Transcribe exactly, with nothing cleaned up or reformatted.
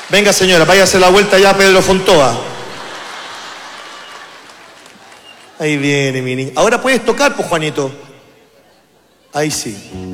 Venga, señora, vaya a hacer la vuelta ya a Pedro Fontoa. Ahí viene mi niña. Ahora puedes tocar, pues, Juanito. Ahí sí.